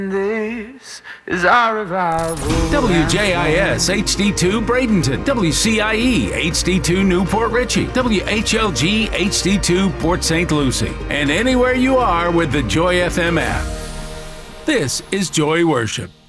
This is our revival. WJIS HD2 Bradenton, WCIE HD2 Newport Richey, WHLG HD2 Port St. Lucie, and anywhere you are with the Joy FM app. This is Joy Worship.